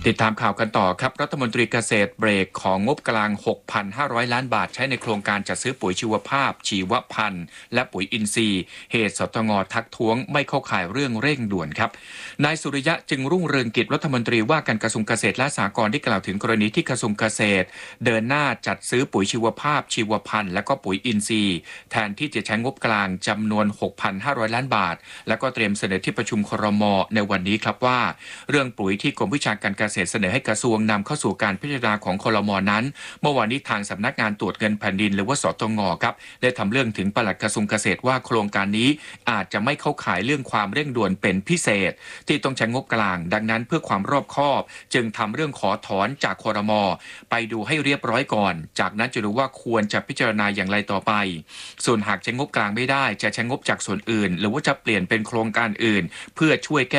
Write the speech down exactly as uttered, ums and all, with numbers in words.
ติดตามข่าวกันต่อครับรัฐมนตรีเกษตรเบรกของงบกลาง หกพันห้าร้อย ล้านบาทใช้ในโครงการจัดซื้อปุ๋ยชีวภาพชีวพันธุ์และปุ๋ยอินทรีย์เหตุสตงทักท้วงไม่เข้าข่ายเรื่องเร่งด่วนครับนายสุริยะจึงรุ่งเรืองกิจรัฐมนตรีว่าการกระทรวงเกษตรและสหกรณ์ได้กล่าวถึงกรณีที่กระทรวงเกษตรเดินหน้าจัดซื้อปุ๋ยชีวภาพชีวพันธุ์และก็ปุ๋ยอินทรีย์แทนที่จะใช้งบกลางจำนวน หกพันห้าร้อย ล้านบาทและก็เตรียมเสนอที่ประชุมครม.ในวันนี้ครับว่าเรื่องปุ๋ยที่กรมวิชาการเกษตรเสนอให้กระทรวงนำเข้าสู่การพิจารณาของครม.นั้นเมื่อวานนี้ทางสำนักงานตรวจเงินแผ่นดินหรือว่าสตง.ครับได้ทำเรื่องถึงปลัดกระทรวงเกษตรว่าโครงการนี้อาจจะไม่เข้าข่ายเรื่องความเร่งด่วนเป็นพิเศษที่ต้องใช้งบกลางดังนั้นเพื่อความรอบคอบจึงทำเรื่องขอถอนจากครม.ไปดูให้เรียบร้อยก่อนจากนั้นจะรู้ว่าควรจะพิจารณาอย่างไรต่อไปส่วนหากใช้งบกลางไม่ได้จะใช้งบจากส่วนอื่นหรือว่าจะเปลี่ยนเป็นโครงการอื่นเพื่อช่วยแก้